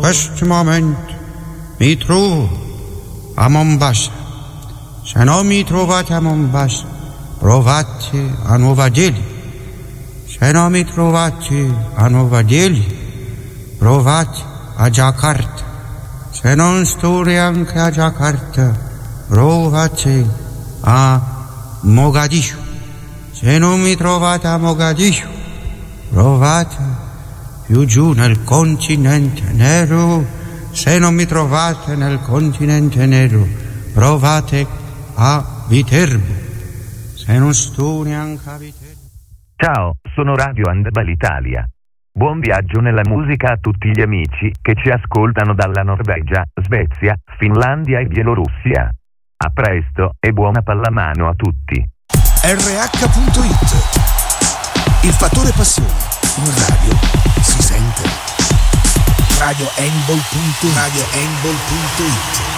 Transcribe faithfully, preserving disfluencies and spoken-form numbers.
questo momento mi trovo a Mombasa. Se non mi trovate a Mombasa, provate a Nuova Delhi. Se non mi trovate a Nuova Delhi, provate a Jakarta. Se non sto neanche a Jakarta, provate a Mogadiscio. Se non mi trovate a Mogadiscio, provate più giù nel continente nero. Se non mi trovate nel continente nero, provate a Viterbo. Se non sto neanche a Viterbo. Ciao, sono Radio Handball Italia. Buon viaggio nella musica a tutti gli amici che ci ascoltano dalla Norvegia, Svezia, Finlandia e Bielorussia. A presto e buona pallamano a tutti. R H punto it. Il fattore passione. In radio si sente. Radio Handball punto it.